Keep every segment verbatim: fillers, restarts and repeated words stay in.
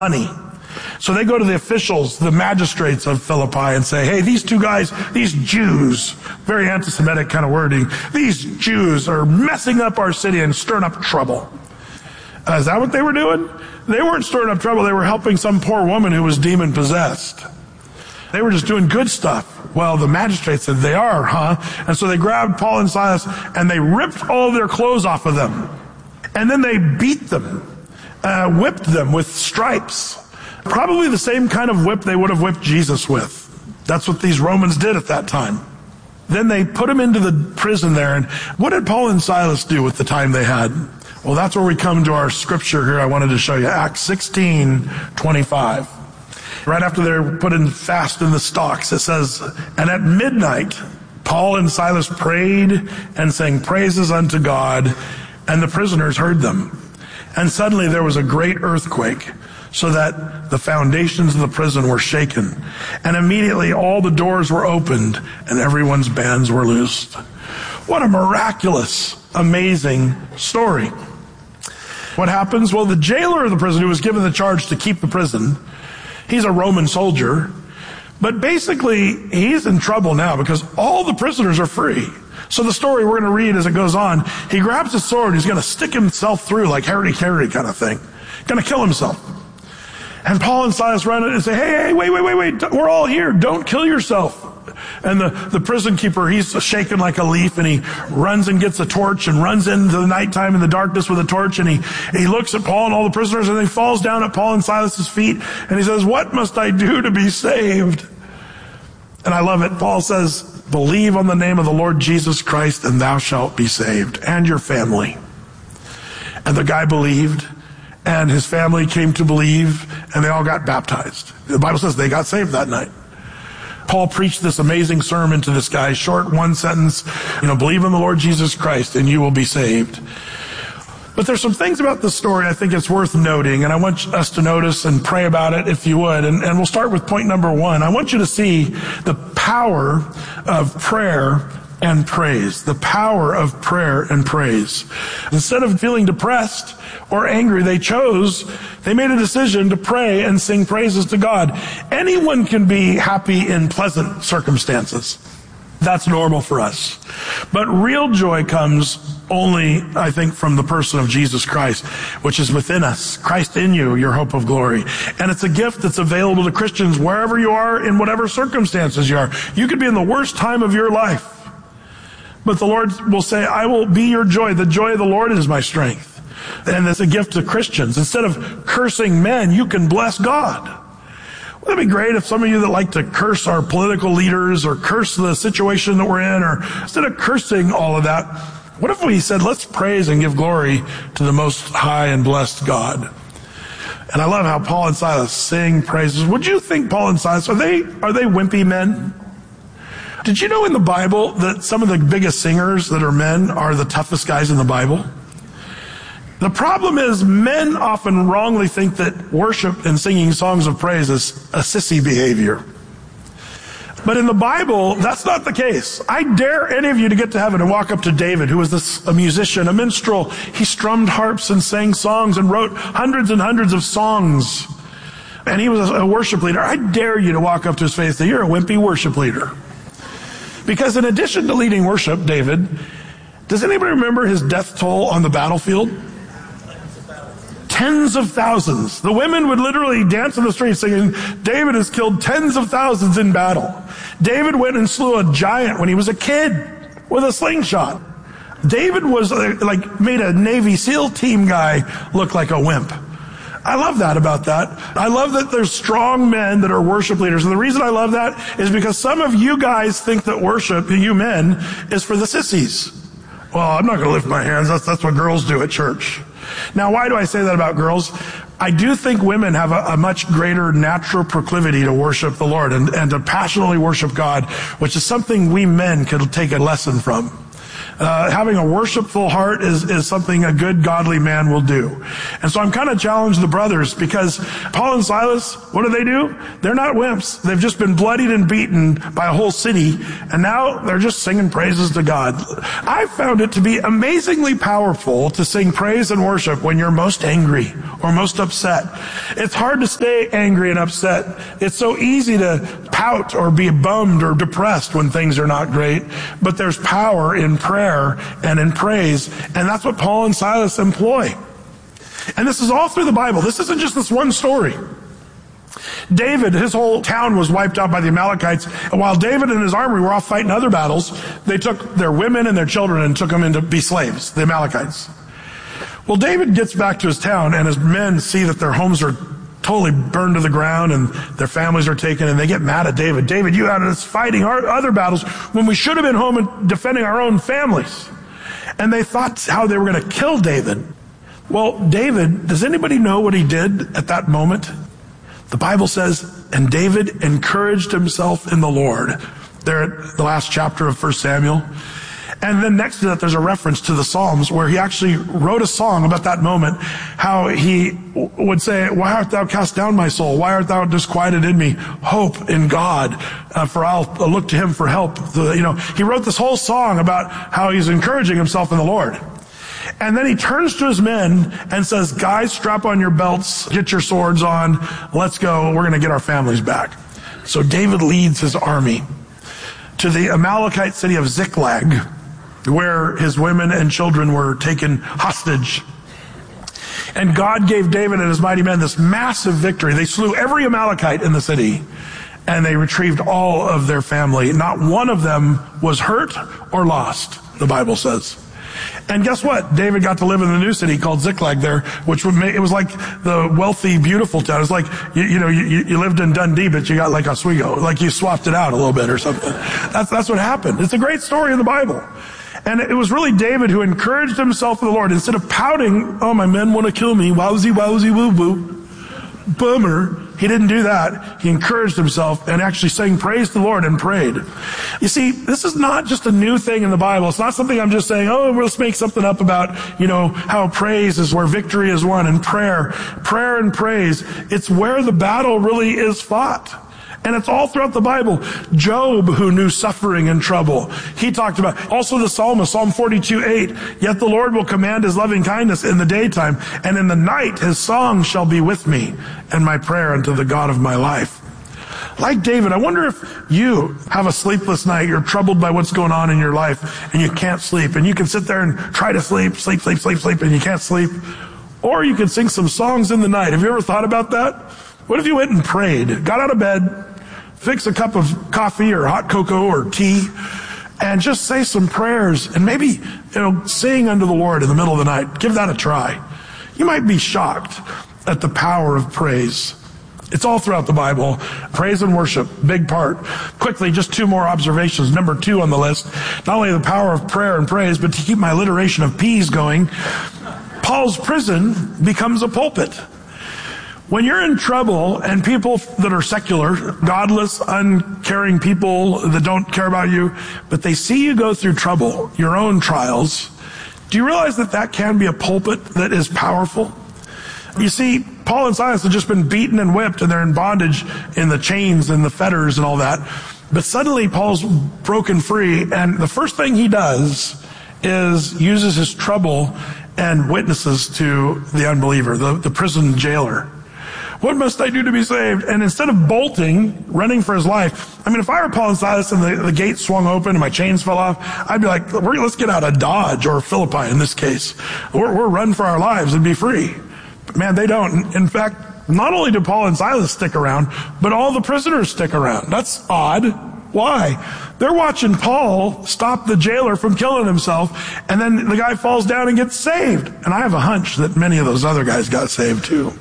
money. So they go to the officials, the magistrates of Philippi, and say, hey, these two guys, these Jews, very anti-Semitic kind of wording, these Jews are messing up our city and stirring up trouble. Uh, is that what they were doing? They weren't stirring up trouble. They were helping some poor woman who was demon-possessed. They were just doing good stuff. Well, the magistrates said, they are, huh? And so they grabbed Paul and Silas, and they ripped all their clothes off of them. And then they beat them, uh, whipped them with stripes. Probably the same kind of whip they would have whipped Jesus with. That's what these Romans did at that time. Then they put him into the prison there. And what did Paul and Silas do with the time they had? Well, that's where we come to our scripture here I wanted to show you. Acts sixteen twenty-five. Right after they're put in fast in the stocks, it says, and at midnight, Paul and Silas prayed and sang praises unto God, and the prisoners heard them. And suddenly there was a great earthquake, so that the foundations of the prison were shaken. And immediately all the doors were opened and everyone's bands were loosed. What a miraculous, amazing story. What happens? Well, the jailer of the prison, who was given the charge to keep the prison, he's a Roman soldier, but basically he's in trouble now because all the prisoners are free. So the story we're going to read as it goes on, he grabs his sword, he's going to stick himself through like Harry Carey kind of thing. Going to kill himself. And Paul and Silas run in and say, hey, hey, wait, wait, wait, wait, we're all here. Don't kill yourself. And the, the prison keeper, he's shaking like a leaf, and he runs and gets a torch and runs into the nighttime in the darkness with a torch, and he, he looks at Paul and all the prisoners, and he falls down at Paul and Silas's feet, and he says, what must I do to be saved? And I love it. Paul says, believe on the name of the Lord Jesus Christ, and thou shalt be saved, and your family. And the guy believed, and his family came to believe, and they all got baptized. The Bible says they got saved that night. Paul preached this amazing sermon to this guy, short, one sentence, you know, believe in the Lord Jesus Christ and you will be saved. But there's some things about this story I think it's worth noting, and I want us to notice and pray about it if you would. And, and we'll start with point number one. I want you to see the power of prayer and praise. The power of prayer and praise. Instead of feeling depressed or angry, they chose, they made a decision to pray and sing praises to God. Anyone can be happy in pleasant circumstances. That's normal for us. But real joy comes only, I think, from the person of Jesus Christ, which is within us. Christ in you, your hope of glory. And it's a gift that's available to Christians wherever you are, in whatever circumstances you are. You could be in the worst time of your life, but the Lord will say, I will be your joy. The joy of the Lord is my strength. And it's a gift to Christians. Instead of cursing men, you can bless God. Wouldn't it be great if some of you that like to curse our political leaders or curse the situation that we're in, or instead of cursing all of that, what if we said, let's praise and give glory to the most high and blessed God? And I love how Paul and Silas sing praises. Would you think Paul and Silas, are they, are they wimpy men? Did you know in the Bible that some of the biggest singers that are men are the toughest guys in the Bible? The problem is men often wrongly think that worship and singing songs of praise is a sissy behavior. But in the Bible, that's not the case. I dare any of you to get to heaven and walk up to David, who was this, a musician, a minstrel. He strummed harps and sang songs and wrote hundreds and hundreds of songs. And he was a worship leader. I dare you to walk up to his face and say, you're a wimpy worship leader. Because in addition to leading worship, David, does anybody remember his death toll on the battlefield? Tens of thousands. The women would literally dance in the streets singing, David has killed tens of thousands in battle. David went and slew a giant when he was a kid with a slingshot. David was like, made a Navy SEAL team guy look like a wimp. I love that about that. I love that there's strong men that are worship leaders. And the reason I love that is because some of you guys think that worship, you men, is for the sissies. Well, I'm not going to lift my hands. That's, that's what girls do at church. Now, why do I say that about girls? I do think women have a, a much greater natural proclivity to worship the Lord and, and to passionately worship God, which is something we men could take a lesson from. Uh, having a worshipful heart is, is something a good, godly man will do. And so I'm kind of challenged the brothers, because Paul and Silas, what do they do? They're not wimps. They've just been bloodied and beaten by a whole city, and now they're just singing praises to God. I found it to be amazingly powerful to sing praise and worship when you're most angry or most upset. It's hard to stay angry and upset. It's so easy to pout or be bummed or depressed when things are not great, but there's power in prayer and in praise, and that's what Paul and Silas employ. And this is all through the Bible. This isn't just this one story. David, his whole town was wiped out by the Amalekites, and while David and his army were off fighting other battles, they took their women and their children and took them in to be slaves, the Amalekites. Well, David gets back to his town, and his men see that their homes are totally burned to the ground and their families are taken, and they get mad at David. David, you had us fighting our other battles when we should have been home and defending our own families. And they thought how they were going to kill David. Well, David, does anybody know what he did at that moment? The Bible says, and David encouraged himself in the Lord. There at the last chapter of First Samuel. And then next to that, there's a reference to the Psalms where he actually wrote a song about that moment, how he would say, why art thou cast down, my soul? Why art thou disquieted in me? Hope in God, uh, for I'll look to him for help. The, you know, he wrote this whole song about how he's encouraging himself in the Lord. And then he turns to his men and says, guys, strap on your belts, get your swords on, let's go, we're going to get our families back. So David leads his army to the Amalekite city of Ziklag, where his women and children were taken hostage. And God gave David and his mighty men this massive victory. They slew every Amalekite in the city, and they retrieved all of their family. Not one of them was hurt or lost, the Bible says. And guess what? David got to live in the new city called Ziklag there, which would make, it was like the wealthy, beautiful town. It was like, you, you know, you, you lived in Dundee, but you got like Oswego. Like you swapped it out a little bit or something. That's, that's what happened. It's a great story in the Bible. And it was really David who encouraged himself in the Lord. Instead of pouting, oh, my men want to kill me, wowsy, wowsy, woo, woo, bummer. He didn't do that. He encouraged himself and actually sang praise to the Lord and prayed. You see, this is not just a new thing in the Bible. It's not something I'm just saying, oh, let's make something up about, you know, how praise is where victory is won, and prayer. Prayer and praise, it's where the battle really is fought. And it's all throughout the Bible. Job, who knew suffering and trouble, he talked about. Also the psalmist, Psalm forty-two eight, yet the Lord will command his loving kindness in the daytime, and in the night his song shall be with me, and my prayer unto the God of my life. Like David, I wonder if you have a sleepless night, you're troubled by what's going on in your life, and you can't sleep, and you can sit there and try to sleep, sleep, sleep, sleep, sleep, and you can't sleep. Or you can sing some songs in the night. Have you ever thought about that? What if you went and prayed, got out of bed, fix a cup of coffee or hot cocoa or tea, and just say some prayers, and maybe, you know, sing unto the Lord in the middle of the night. Give that a try. You might be shocked at the power of praise. It's all throughout the Bible. Praise and worship, big part. Quickly, just two more observations. Number two on the list. Not only the power of prayer and praise, but to keep my alliteration of P's going, Paul's prison becomes a pulpit. When you're in trouble and people that are secular, godless, uncaring people that don't care about you, but they see you go through trouble, your own trials, do you realize that that can be a pulpit that is powerful? You see, Paul and Silas have just been beaten and whipped, and they're in bondage in the chains and the fetters and all that. But suddenly Paul's broken free, and the first thing he does is uses his trouble and witnesses to the unbeliever, the, the prison jailer. What must I do to be saved? And instead of bolting, running for his life, I mean, if I were Paul and Silas and the, the gate swung open and my chains fell off, I'd be like, we're, let's get out of Dodge or Philippi in this case. We're, we're running for our lives and be free. But man, they don't. In fact, not only do Paul and Silas stick around, but all the prisoners stick around. That's odd. Why? They're watching Paul stop the jailer from killing himself, and then the guy falls down and gets saved. And I have a hunch that many of those other guys got saved too.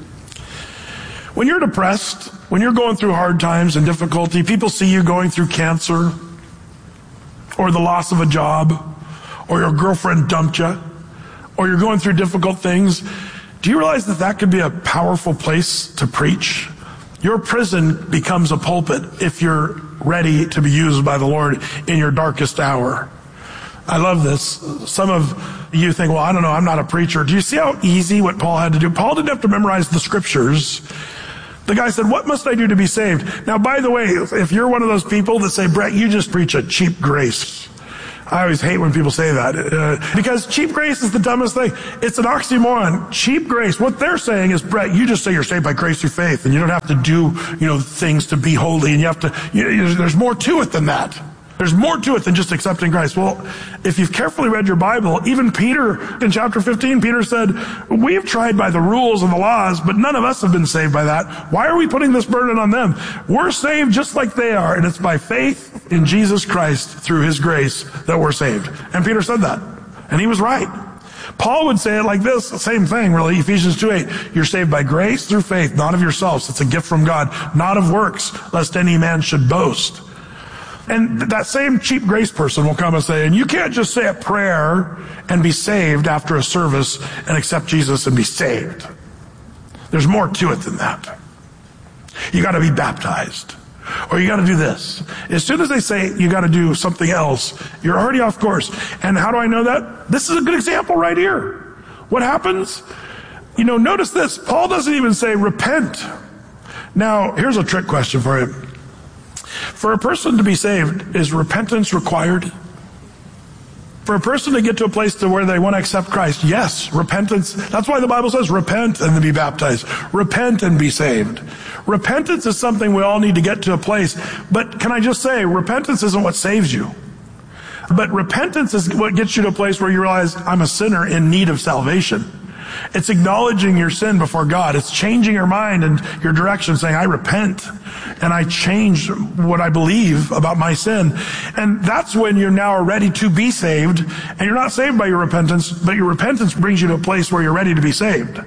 When you're depressed, when you're going through hard times and difficulty, people see you going through cancer, or the loss of a job, or your girlfriend dumped you, or you're going through difficult things. Do you realize that that could be a powerful place to preach? Your prison becomes a pulpit if you're ready to be used by the Lord in your darkest hour. I love this. Some of you think, well, I don't know, I'm not a preacher. Do you see how easy what Paul had to do? Paul didn't have to memorize the scriptures. The guy said, what must I do to be saved? Now, by the way, if you're one of those people that say, Brett, you just preach a cheap grace. I always hate when people say that, uh, because cheap grace is the dumbest thing. It's an oxymoron. Cheap grace. What they're saying is, Brett, you just say you're saved by grace through faith, and you don't have to do, you know, things to be holy, and you have to, you know, there's more to it than that. There's more to it than just accepting Christ. Well, if you've carefully read your Bible, even Peter, in chapter fifteen, Peter said, we've tried by the rules and the laws, but none of us have been saved by that. Why are we putting this burden on them? We're saved just like they are, and it's by faith in Jesus Christ through his grace that we're saved. And Peter said that, and he was right. Paul would say it like this, same thing really, Ephesians two eight. You're saved by grace through faith, not of yourselves. It's a gift from God, not of works, lest any man should boast. And that same cheap grace person will come and say, and you can't just say a prayer and be saved after a service and accept Jesus and be saved. There's more to it than that. You got to be baptized. Or you got to do this. As soon as they say you got to do something else, you're already off course. And how do I know that? This is a good example right here. What happens? You know, notice this. Paul doesn't even say repent. Now, here's a trick question for you. For a person to be saved, is repentance required? For a person to get to a place to where they want to accept Christ, yes, repentance. That's why the Bible says repent and be baptized. Repent and be saved. Repentance is something we all need to get to a place. But can I just say, repentance isn't what saves you. But repentance is what gets you to a place where you realize, I'm a sinner in need of salvation. It's acknowledging your sin before God. It's changing your mind and your direction, saying, I repent and I change what I believe about my sin. And that's when you're now ready to be saved. And you're not saved by your repentance, but your repentance brings you to a place where you're ready to be saved.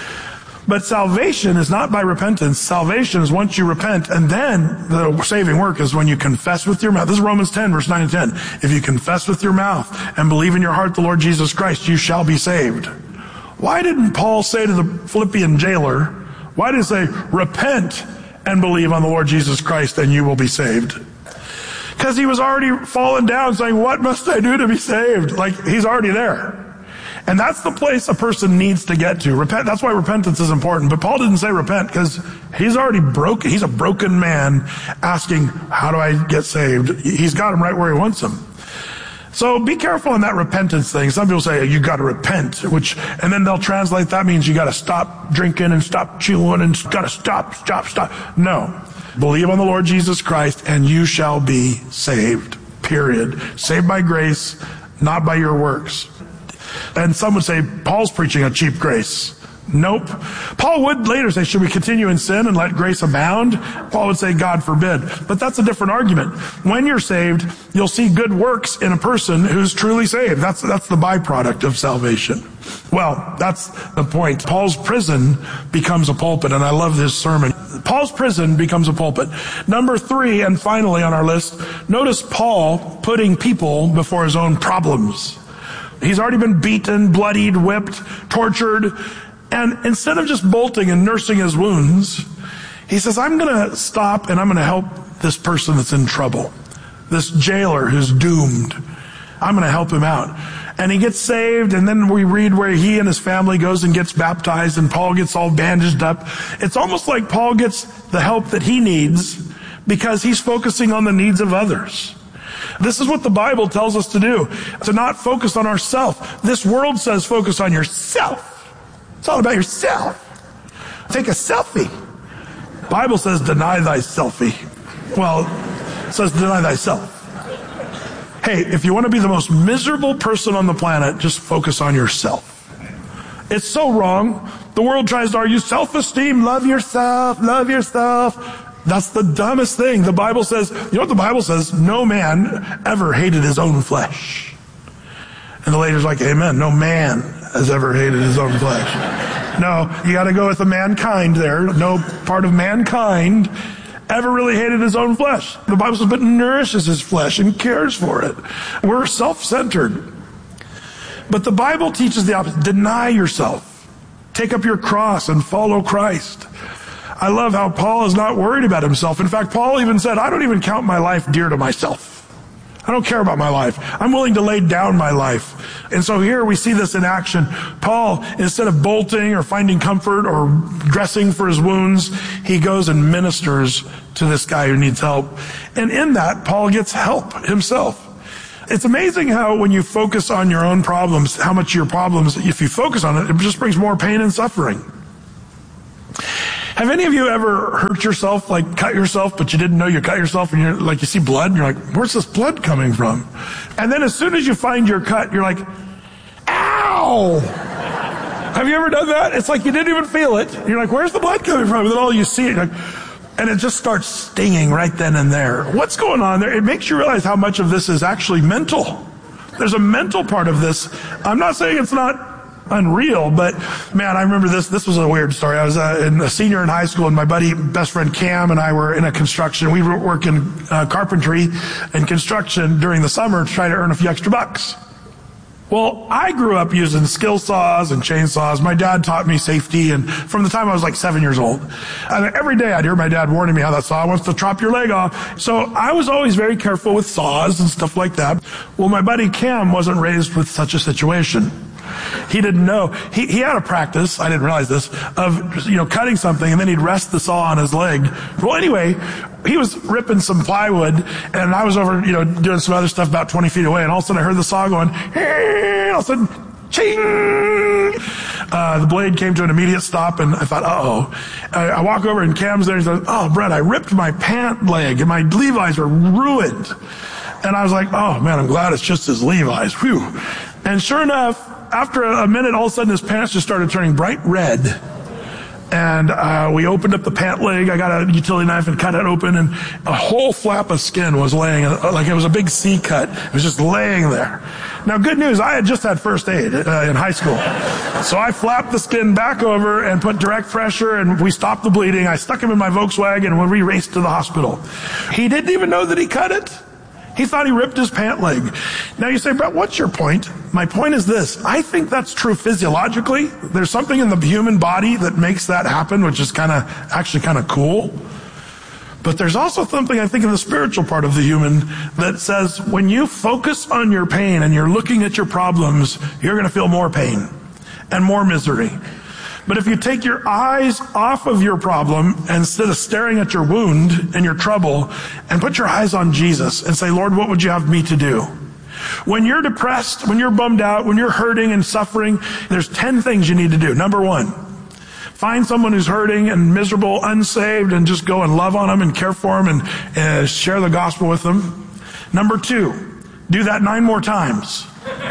But salvation is not by repentance. Salvation is once you repent, and then the saving work is when you confess with your mouth. This is Romans ten, verse nine and ten. If you confess with your mouth and believe in your heart the Lord Jesus Christ, you shall be saved. Why didn't Paul say to the Philippian jailer, why did he say, repent and believe on the Lord Jesus Christ and you will be saved? Because he was already fallen down saying, what must I do to be saved? Like, he's already there. And that's the place a person needs to get to. Repent. That's why repentance is important. But Paul didn't say repent because he's already broken. He's a broken man asking, how do I get saved? He's got him right where he wants him. So be careful on that repentance thing. Some people say, you got to repent, which, and then they'll translate that means you got to stop drinking and stop chewing and got to stop, stop, stop. No. Believe on the Lord Jesus Christ and you shall be saved. Period. Saved by grace, not by your works. And some would say, Paul's preaching a cheap grace. Nope. Paul would later say, should we continue in sin and let grace abound? Paul would say, God forbid. But that's a different argument. When you're saved, you'll see good works in a person who's truly saved. That's, that's the byproduct of salvation. Well, that's the point. Paul's prison becomes a pulpit, and I love this sermon. Paul's prison becomes a pulpit. Number three, and finally on our list, notice Paul putting people before his own problems. He's already been beaten, bloodied, whipped, tortured. And instead of just bolting and nursing his wounds, he says, I'm going to stop and I'm going to help this person that's in trouble. This jailer who's doomed. I'm going to help him out. And he gets saved, and then we read where he and his family goes and gets baptized, and Paul gets all bandaged up. It's almost like Paul gets the help that he needs because he's focusing on the needs of others. This is what the Bible tells us to do, to not focus on ourselves. This world says focus on yourself. It's all about yourself. Take a selfie. The Bible says deny thy selfie. Well, it says deny thyself. Hey, if you want to be the most miserable person on the planet, just focus on yourself. It's so wrong. The world tries to argue self-esteem, love yourself, love yourself. That's the dumbest thing. The Bible says, you know what the Bible says? No man ever hated his own flesh. And the lady's like, amen. No man has ever hated his own flesh. No, you got to go with the mankind there. No part of mankind ever really hated his own flesh. The Bible says, but nourishes his flesh and cares for it. We're self-centered. But the Bible teaches the opposite. Deny yourself. Take up your cross and follow Christ. I love how Paul is not worried about himself. In fact, Paul even said, I don't even count my life dear to myself. I don't care about my life. I'm willing to lay down my life. And so here we see this in action. Paul, instead of bolting or finding comfort or dressing for his wounds, he goes and ministers to this guy who needs help. And in that, Paul gets help himself. It's amazing how when you focus on your own problems, how much your problems, if you focus on it, it just brings more pain and suffering. Have any of you ever hurt yourself, like cut yourself, but you didn't know you cut yourself, and you're like, you see blood, and you're like, where's this blood coming from? And then as soon as you find your cut, you're like, ow! Have you ever done that? It's like you didn't even feel it. You're like, where's the blood coming from? And then all you see it, you're like, and it just starts stinging right then and there. What's going on there? It makes you realize how much of this is actually mental. There's a mental part of this. I'm not saying it's not unreal, but man, I remember this. This was a weird story. I was uh, in a senior in high school, and my buddy, best friend Cam, and I were in a construction. We were working uh, carpentry and construction during the summer to try to earn a few extra bucks. Well, I grew up using skill saws and chainsaws. My dad taught me safety, and from the time I was like seven years old. And every day I'd hear my dad warning me how that saw wants to chop your leg off. So I was always very careful with saws and stuff like that. Well, my buddy Cam wasn't raised with such a situation. He didn't know. He, he had a practice, I didn't realize this, of, you know, cutting something, and then he'd rest the saw on his leg. Well, anyway, he was ripping some plywood, and I was over, you know, doing some other stuff about twenty feet away, and all of a sudden I heard the saw going, and all of a sudden, ching! Uh, the blade came to an immediate stop, and I thought, uh-oh. I, I walk over, and Cam's there, and he says, oh, Brett, I ripped my pant leg, and my Levi's were ruined. And I was like, oh, man, I'm glad it's just his Levi's. Whew. And sure enough, after a minute, all of a sudden his pants just started turning bright red. And uh, we opened up the pant leg. I got a utility knife and cut it open, and a whole flap of skin was laying, like it was a big C cut. It was just laying there. Now, good news, I had just had first aid uh, in high school. So I flapped the skin back over and put direct pressure, and we stopped the bleeding. I stuck him in my Volkswagen when we raced to the hospital. He didn't even know that he cut it. He thought he ripped his pant leg. Now you say, Brett, what's your point? My point is this. I think that's true physiologically. There's something in the human body that makes that happen, which is kind of, actually kind of cool. But there's also something, I think, in the spiritual part of the human that says when you focus on your pain and you're looking at your problems, you're going to feel more pain and more misery. But if you take your eyes off of your problem, and instead of staring at your wound and your trouble, and put your eyes on Jesus and say, Lord, what would you have me to do? When you're depressed, when you're bummed out, when you're hurting and suffering, there's ten things you need to do. Number one, find someone who's hurting and miserable, unsaved, and just go and love on them and care for them and uh, share the gospel with them. Number two, do that nine more times.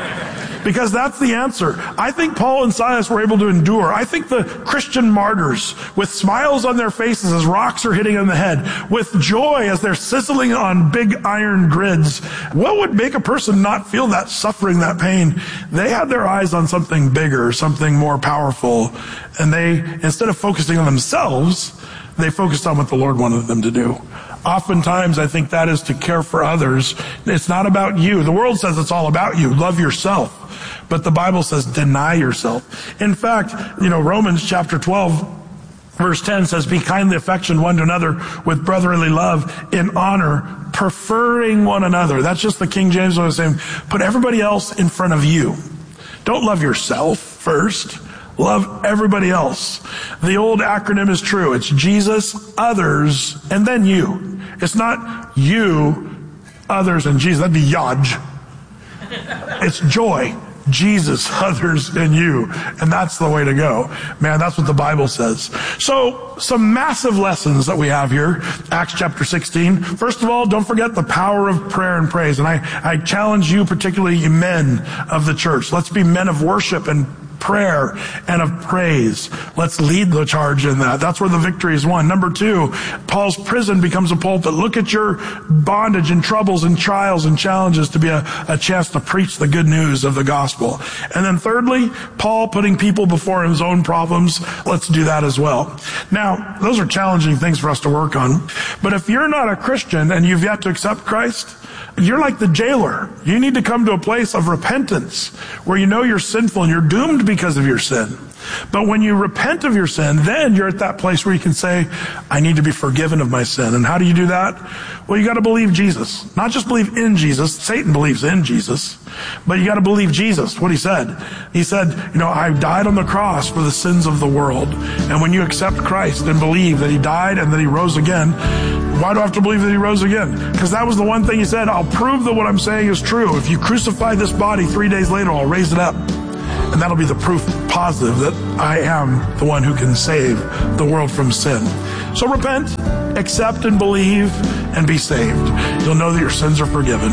Because that's the answer. I think Paul and Silas were able to endure. I think the Christian martyrs, with smiles on their faces as rocks are hitting on the head, with joy as they're sizzling on big iron grids, what would make a person not feel that suffering, that pain? They had their eyes on something bigger, something more powerful, and they, instead of focusing on themselves, they focused on what the Lord wanted them to do. Oftentimes, I think that is to care for others. It's not about you. The world says it's all about you. Love yourself. But the Bible says deny yourself. In fact, you know, Romans chapter twelve, verse ten says, be kindly affectioned one to another with brotherly love in honor, preferring one another. That's just the King James way of saying, put everybody else in front of you. Don't love yourself first. Love everybody else. The old acronym is true. It's Jesus, others, and then you. It's not you, others, and Jesus. That'd be Yaj. It's joy. Jesus, others, and you. And that's the way to go. Man, that's what the Bible says. So, some massive lessons that we have here. Acts chapter sixteen. First of all, don't forget the power of prayer and praise. And I, I challenge you, particularly you men of the church. Let's be men of worship and prayer and of praise. Let's lead the charge in that. That's where the victory is won. Number two, Paul's prison becomes a pulpit. Look at your bondage and troubles and trials and challenges to be a, a chance to preach the good news of the gospel. And then thirdly, Paul putting people before his own problems. Let's do that as well. Now, those are challenging things for us to work on. But if you're not a Christian and you've yet to accept Christ, you're like the jailer. You need to come to a place of repentance where you know you're sinful and you're doomed because of your sin. But when you repent of your sin, then you're at that place where you can say, I need to be forgiven of my sin. And how do you do that? Well, you got to believe Jesus. Not just believe in Jesus. Satan believes in Jesus. But you got to believe Jesus, what he said. He said, you know, I died on the cross for the sins of the world. And when you accept Christ and believe that he died and that he rose again, why do I have to believe that he rose again? Because that was the one thing he said, I'll prove that what I'm saying is true. If you crucify this body three days later, I'll raise it up. And that'll be the proof positive that I am the one who can save the world from sin. So repent, accept and believe, and be saved. You'll know that your sins are forgiven.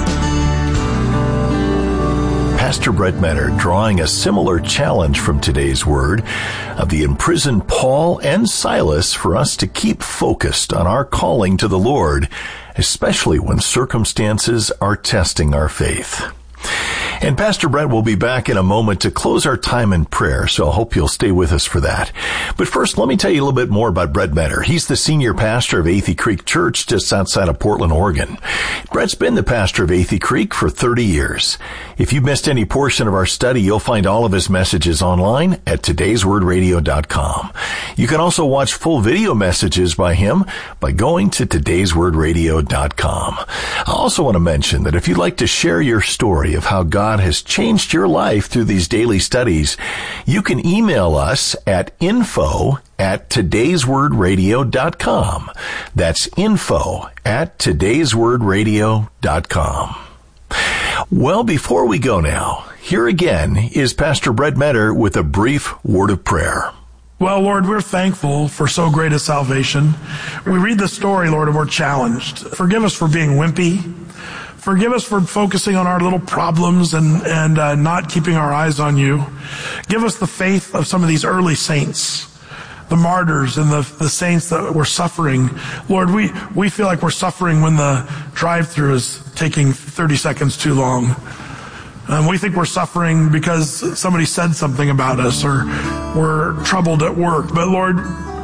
Pastor Brett Metter drawing a similar challenge from today's word of the imprisoned Paul and Silas for us to keep focused on our calling to the Lord, especially when circumstances are testing our faith. And Pastor Brett will be back in a moment to close our time in prayer, so I hope you'll stay with us for that. But first, let me tell you a little bit more about Brett Metter. He's the senior pastor of Athey Creek Church just outside of Portland, Oregon. Brett's been the pastor of Athey Creek for thirty years. If you missed any portion of our study, you'll find all of his messages online at todays word radio dot com. You can also watch full video messages by him by going to todays word radio dot com. I also want to mention that if you'd like to share your story of how God has changed your life through these daily studies, you can email us at info at todays word radio dot com. That's info at todays word radio dot com. Well, before we go now, here again is Pastor Brett Metter with a brief word of prayer. Well, Lord, we're thankful for so great a salvation. We read the story, Lord, and we're challenged. Forgive us for being wimpy. Forgive us for focusing on our little problems and, and uh, not keeping our eyes on you. Give us the faith of some of these early saints, the martyrs and the, the saints that were suffering. Lord, we, we feel like we're suffering when the drive-thru is taking thirty seconds too long. Um, we think we're suffering because somebody said something about us or we're troubled at work. But Lord,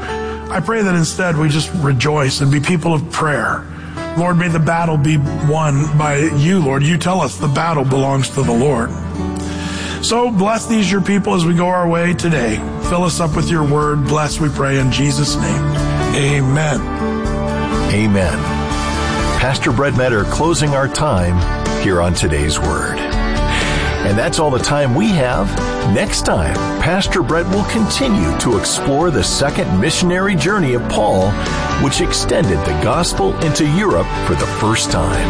I pray that instead we just rejoice and be people of prayer. Lord, may the battle be won by you, Lord. You tell us the battle belongs to the Lord. So bless these your people as we go our way today. Fill us up with your word. Bless, we pray, in Jesus' name. Amen. Amen. Pastor Brett Metter closing our time here on Today's Word. And that's all the time we have. Next time, Pastor Brett will continue to explore the second missionary journey of Paul, which extended the gospel into Europe for the first time.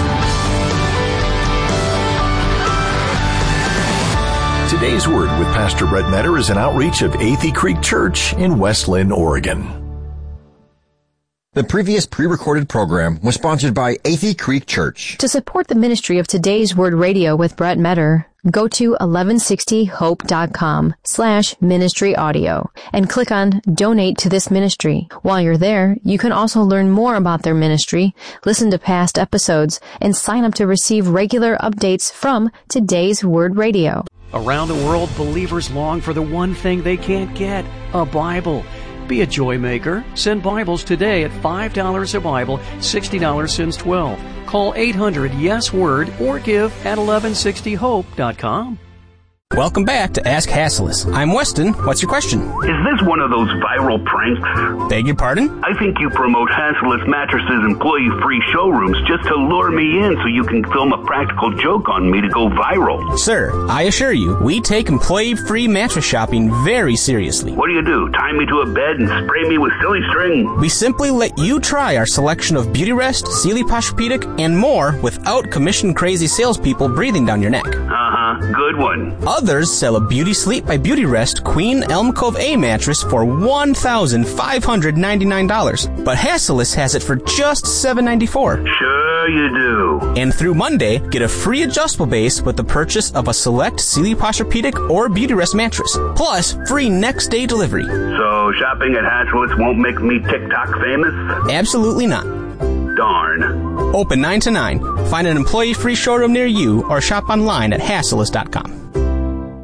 Today's Word with Pastor Brett Metter is an outreach of Athey Creek Church in West Linn, Oregon. The previous pre-recorded program was sponsored by Athey Creek Church. To support the ministry of Today's Word Radio with Brett Metter, go to eleven sixty hope dot com slash ministry audio and click on Donate to this ministry. While you're there, you can also learn more about their ministry, listen to past episodes, and sign up to receive regular updates from Today's Word Radio. Around the world, believers long for the one thing they can't get, a Bible. Be a joy maker. Send Bibles today at five dollars a Bible, sixty dollars since twelve. Call eight hundred yes word or give at eleven sixty hope dot com. Welcome back to Ask Hasslis. I'm Weston. What's your question? Is this one of those viral pranks? Beg your pardon? I think you promote Hasslis Mattresses employee-free showrooms just to lure me in so you can film a practical joke on me to go viral. Sir, I assure you, we take employee-free mattress shopping very seriously. What do you do? Tie me to a bed and spray me with silly string? We simply let you try our selection of Beautyrest, Sealy Posturepedic, and more without commission-crazy salespeople breathing down your neck. Uh-huh. Good one. Others sell a Beauty Sleep by Beautyrest Queen Elm Cove A mattress for one thousand five hundred ninety-nine dollars, but Hasslis has it for just seven hundred ninety-four dollars. Sure you do. And through Monday, get a free adjustable base with the purchase of a select Sealy Posturepedic or Beautyrest mattress, plus free next day delivery. So shopping at Hasslis won't make me TikTok famous? Absolutely not. Darn. Open nine to nine. Find an employee-free showroom near you or shop online at hasslis dot com.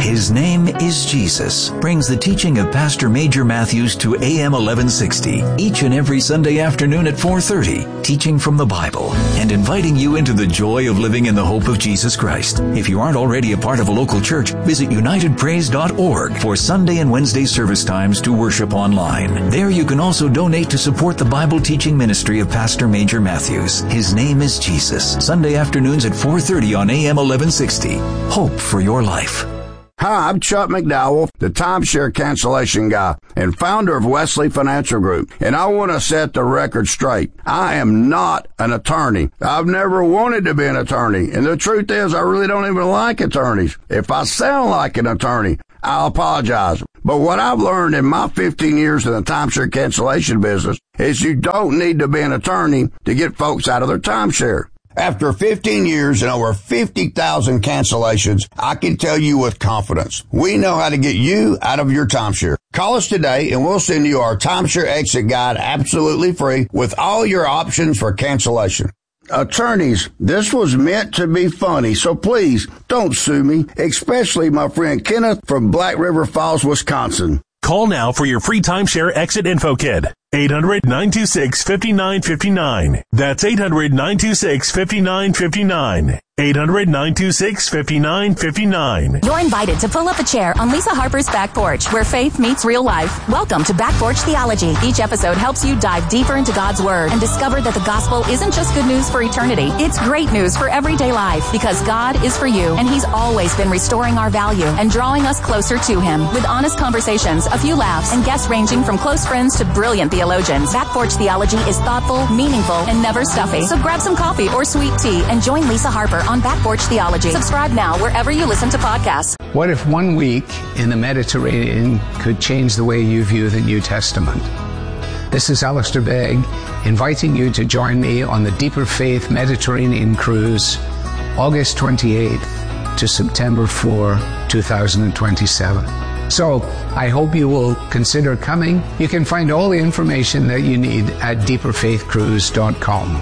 His Name is Jesus brings the teaching of Pastor Major Matthews to A M eleven sixty each and every Sunday afternoon at four thirty, teaching from the Bible and inviting you into the joy of living in the hope of Jesus Christ. If you aren't already a part of a local church, visit united praise dot org for Sunday and Wednesday service times to worship online. There you can also donate to support the Bible teaching ministry of Pastor Major Matthews. His Name is Jesus. Sunday afternoons at four thirty on A M eleven sixty. Hope for your life. Hi, I'm Chuck McDowell, the timeshare cancellation guy and founder of Wesley Financial Group, and I want to set the record straight. I am not an attorney. I've never wanted to be an attorney, and the truth is I really don't even like attorneys. If I sound like an attorney, I'll apologize. But what I've learned in my fifteen years in the timeshare cancellation business is you don't need to be an attorney to get folks out of their timeshare. After fifteen years and over fifty thousand cancellations, I can tell you with confidence, we know how to get you out of your timeshare. Call us today and we'll send you our timeshare exit guide absolutely free with all your options for cancellation. Attorneys, this was meant to be funny, so please don't sue me, especially my friend Kenneth from Black River Falls, Wisconsin. Call now for your free timeshare exit info kit. eight hundred, nine two six, five nine five nine. That's eight hundred, nine two six, five nine five nine. eight hundred, nine two six, five nine five nine. You're invited to pull up a chair on Lisa Harper's Back Porch, where faith meets real life. Welcome to Back Porch Theology. Each episode helps you dive deeper into God's Word and discover that the gospel isn't just good news for eternity. It's great news for everyday life because God is for you, and He's always been restoring our value and drawing us closer to Him with honest conversations, a few laughs, and guests ranging from close friends to brilliant theologians. Back Porch Theology is thoughtful, meaningful, and never stuffy. So grab some coffee or sweet tea and join Lisa Harper on Back Porch Theology. Subscribe now wherever you listen to podcasts. What if one week in the Mediterranean could change the way you view the New Testament? This is Alistair Begg, inviting you to join me on the Deeper Faith Mediterranean Cruise, August twenty-eighth to September fourth, twenty twenty-seven. So, I hope you will consider coming. You can find all the information that you need at deeper faith cruise dot com.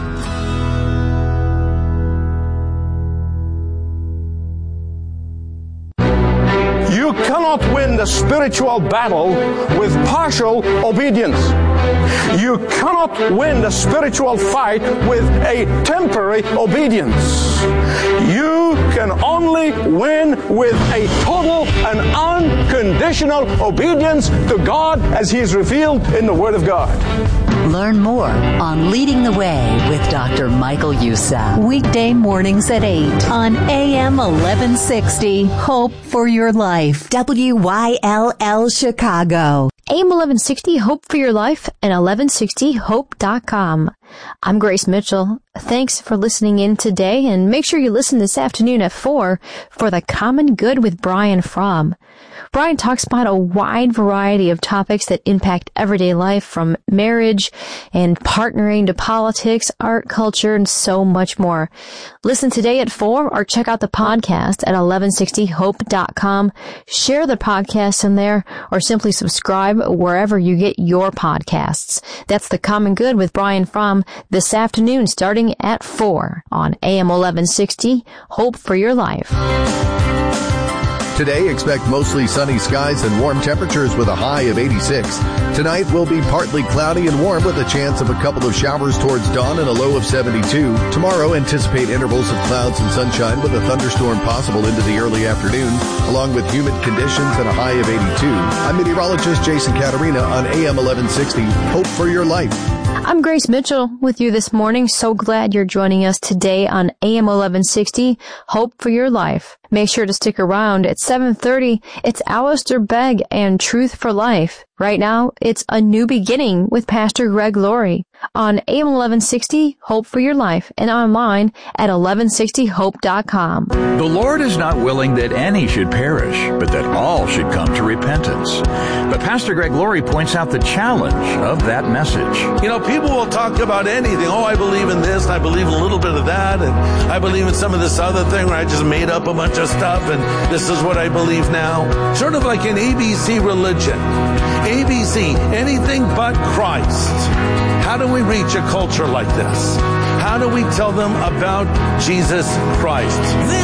You cannot win the spiritual battle with partial obedience. You cannot win the spiritual fight with a temporary obedience. You can only win with a total and unconditional obedience to God as He is revealed in the Word of God. Learn more on Leading the Way with Doctor Michael Youssef. Weekday mornings at eight on A M eleven sixty. Hope for your life. W Y L L Chicago. A M eleven sixty Hope for Your Life and eleven sixty hope dot com. I'm Grace Mitchell. Thanks for listening in today, and make sure you listen this afternoon at four for The Common Good with Brian Fromm. Brian talks about a wide variety of topics that impact everyday life, from marriage and partnering to politics, art, culture, and so much more. Listen today at four or check out the podcast at eleven sixty hope dot com. Share the podcast in there or simply subscribe wherever you get your podcasts. That's The Common Good with Brian Fromm this afternoon starting at four on A M eleven sixty. Hope for Your Life. Today, expect mostly sunny skies and warm temperatures with a high of eighty-six. Tonight will be partly cloudy and warm with a chance of a couple of showers towards dawn and a low of seventy-two. Tomorrow, anticipate intervals of clouds and sunshine with a thunderstorm possible into the early afternoon, along with humid conditions and a high of eighty-two. I'm meteorologist Jason Caterina on A M eleven sixty. Hope for Your Life. I'm Grace Mitchell with you this morning. So glad you're joining us today on A M eleven sixty, Hope for Your Life. Make sure to stick around. At seven thirty, it's Alistair Begg and Truth for Life. Right now, it's A New Beginning with Pastor Greg Laurie on A M eleven sixty, Hope for Your Life, and online at eleven sixty hope dot com. The Lord is not willing that any should perish, but that all should come to repentance. But Pastor Greg Laurie points out the challenge of that message. You know, people will talk about anything. Oh, I believe in this, and I believe in a little bit of that, and I believe in some of this other thing where I just made up a bunch of stuff, and this is what I believe now. Sort of like an A B C religion. A B C, anything but Christ. How do we reach a culture like this? How do we tell them about Jesus Christ?